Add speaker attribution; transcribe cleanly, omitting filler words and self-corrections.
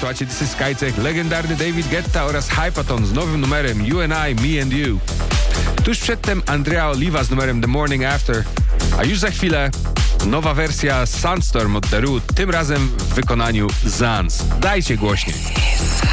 Speaker 1: słuchacie This is Skytech, legendarny David Guetta oraz Hypaton z nowym numerem You and I, Me and You. Tuż przedtem Andrea Oliva z numerem The Morning After, a już za chwilę nowa wersja Sandstorm od The Root, tym razem w wykonaniu Zans. Dajcie głośniej.